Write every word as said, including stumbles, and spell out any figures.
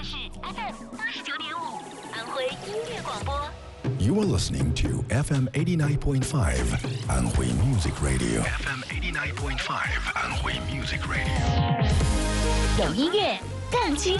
是 F M 八十九点五，安徽音乐广播。 You are listening to F M eighty-nine point five, Anhui Music Radio. F M eighty-nine point five, Anhui Music Radio. 有音乐，更青春。